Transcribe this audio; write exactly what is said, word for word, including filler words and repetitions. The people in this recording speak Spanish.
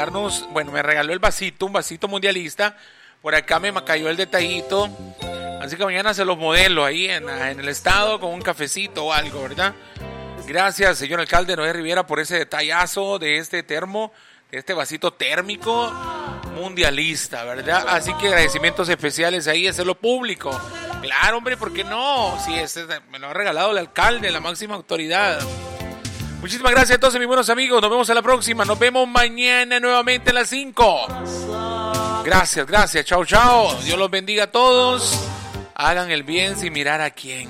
regalarnos, bueno, me regaló el vasito, un vasito mundialista. Por acá me cayó el detallito. Así que mañana se los modelo ahí en, en el estado con un cafecito o algo, ¿verdad? Gracias, señor alcalde Noé Rivera, por ese detallazo de este termo, de este vasito térmico mundialista, ¿verdad? Así que agradecimientos especiales ahí, hacerlo público. Claro, hombre, ¿por qué no? Si ese me lo ha regalado el alcalde, la máxima autoridad. Muchísimas gracias entonces, mis buenos amigos. Nos vemos a la próxima. Nos vemos mañana nuevamente a las cinco. Gracias, gracias. Chao, chao. Dios los bendiga a todos. Hagan el bien sin mirar a quién.